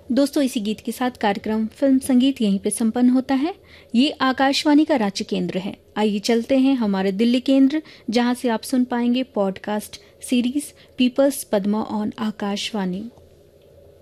दोस्तों, इसी गीत के साथ कार्यक्रम फिल्म संगीत यहीं पे संपन्न होता है। ये आकाशवाणी का रांची केंद्र है। आइए चलते हैं हमारे दिल्ली केंद्र, जहां से आप सुन पाएंगे podcast series peoples Padma on Akashvani.